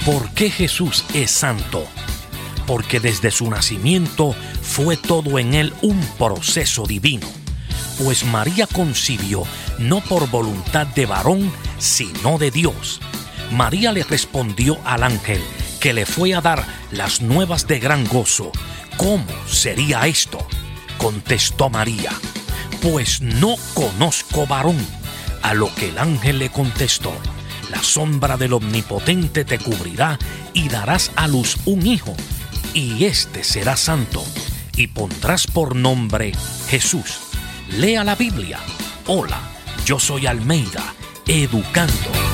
¿Por qué Jesús es santo? Porque desde su nacimiento fue todo en él un proceso divino. Pues María concibió no por voluntad de varón, sino de Dios. María le respondió al ángel, que le fue a dar las nuevas de gran gozo. ¿Cómo sería esto? Contestó María, pues no conozco varón. A lo que el ángel le contestó, la sombra del Omnipotente te cubrirá y darás a luz un hijo, y éste será santo, y pondrás por nombre Jesús. Lea la Biblia. Hola, yo soy Almeida, educando.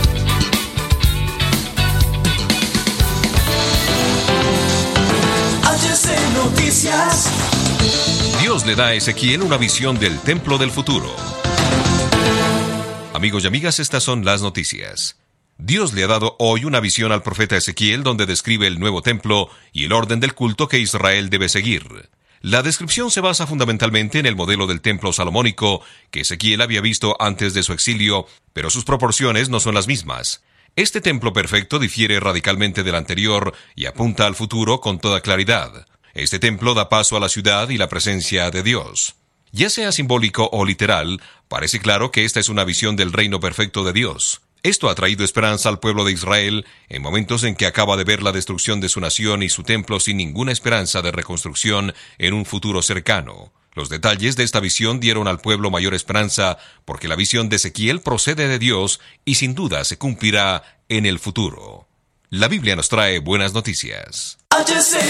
Noticias. Dios le da a Ezequiel una visión del templo del futuro. Amigos y amigas, estas son las noticias. Dios le ha dado hoy una visión al profeta Ezequiel donde describe el nuevo templo y el orden del culto que Israel debe seguir. La descripción se basa fundamentalmente en el modelo del templo salomónico que Ezequiel había visto antes de su exilio, pero sus proporciones no son las mismas. Este templo perfecto difiere radicalmente del anterior y apunta al futuro con toda claridad. Este templo da paso a la ciudad y la presencia de Dios. Ya sea simbólico o literal, parece claro que esta es una visión del reino perfecto de Dios. Esto ha traído esperanza al pueblo de Israel en momentos en que acaba de ver la destrucción de su nación y su templo sin ninguna esperanza de reconstrucción en un futuro cercano. Los detalles de esta visión dieron al pueblo mayor esperanza porque la visión de Ezequiel procede de Dios y sin duda se cumplirá en el futuro. La Biblia nos trae buenas noticias.